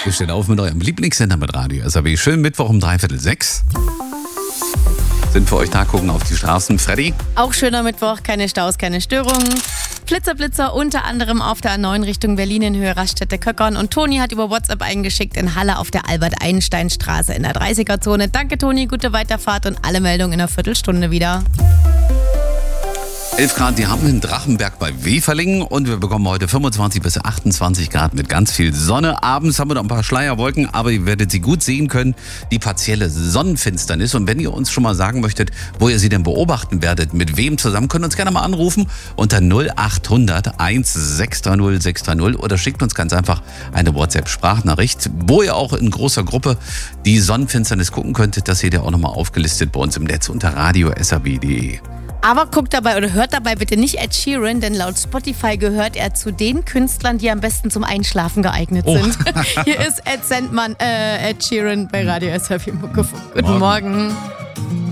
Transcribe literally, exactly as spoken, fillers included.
Wir stehen auf mit eurem Lieblingssender mit Radio S R B. Schönen Mittwoch um dreiviertel sechs. Sind für euch da, gucken auf die Straßen. Freddy? Auch schöner Mittwoch, keine Staus, keine Störungen. Blitzer, Blitzer, unter anderem auf der A neun Richtung Berlin in Höhe Raststätte-Köckern. Und Toni hat über WhatsApp eingeschickt in Halle auf der Albert-Einstein-Straße in der dreißiger-Zone. Danke Toni, gute Weiterfahrt und alle Meldungen in einer Viertelstunde wieder. elf Grad, die haben wir in Drachenberg bei Weferlingen und wir bekommen heute fünfundzwanzig bis achtundzwanzig Grad mit ganz viel Sonne. Abends haben wir noch ein paar Schleierwolken, aber ihr werdet sie gut sehen können, die partielle Sonnenfinsternis. Und wenn ihr uns schon mal sagen möchtet, wo ihr sie denn beobachten werdet, mit wem zusammen, könnt ihr uns gerne mal anrufen unter null acht hundert eins sechs drei null sechs drei null oder schickt uns ganz einfach eine WhatsApp-Sprachnachricht, wo ihr auch in großer Gruppe die Sonnenfinsternis gucken könntet. Das seht ihr auch nochmal aufgelistet bei uns im Netz unter radio s r b punkt d e. Aber guckt dabei oder hört dabei bitte nicht Ed Sheeran, denn laut Spotify gehört er zu den Künstlern, die am besten zum Einschlafen geeignet Oh. sind. Hier ist Ed Sandmann, äh, Ed Sheeran bei Radio S R B Muckefunk. Guten Morgen. Morgen.